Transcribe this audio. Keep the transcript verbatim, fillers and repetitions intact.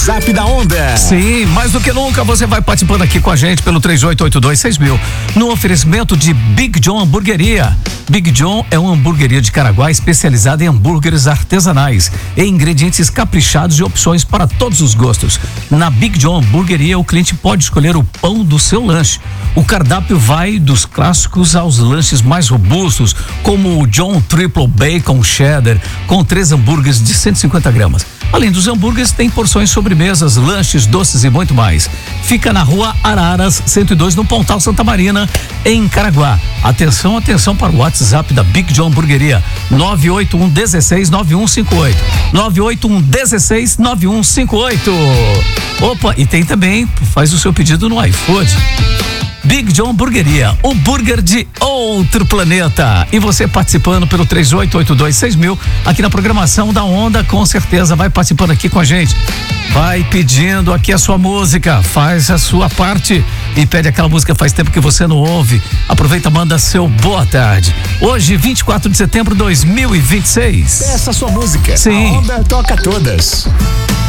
WhatsApp da Onda. Sim, mais do que nunca você vai participando aqui com a gente pelo três oito oito dois seis mil no oferecimento de Big John Hamburgueria. Big John é uma hamburgueria de Caraguá especializada em hambúrgueres artesanais e ingredientes caprichados e opções para todos os gostos. Na Big John Hamburgueria, o cliente pode escolher o pão do seu lanche. O cardápio vai dos clássicos aos lanches mais robustos, como o John Triple Bacon Cheddar, com três hambúrgueres de cento e cinquenta gramas. Além dos hambúrgueres, tem porções sobremesas, lanches, doces e muito mais. Fica na rua Araras, cento e dois, no Pontal Santa Marina, em Caraguá. Atenção, atenção para o WhatsApp da Big John Hamburgueria, nove oito um um seis nove um cinco oito. nove oito um um seis nove um cinco oito. Opa, e tem também, faz o seu pedido no iFood. Big John Hamburgueria, o burger de outro planeta. E você participando pelo três oito oito dois seis mil aqui na programação da Onda, com certeza vai participando aqui com a gente. Vai pedindo aqui a sua música, faz a sua parte e pede aquela música faz tempo que você não ouve. Aproveita, manda seu boa tarde. Hoje, vinte e quatro de setembro de dois mil e vinte e seis. Peça a sua música. Sim. A Onda toca todas.